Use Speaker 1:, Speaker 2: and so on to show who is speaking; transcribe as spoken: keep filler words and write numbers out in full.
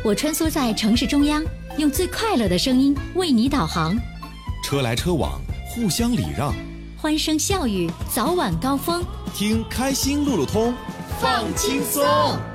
Speaker 1: 我穿梭在城市中央，用最快乐的声音为你导航。
Speaker 2: 车来车往，互相礼让，
Speaker 1: 欢声笑语，早晚高峰。
Speaker 2: 听开心路路通，
Speaker 3: 放轻松。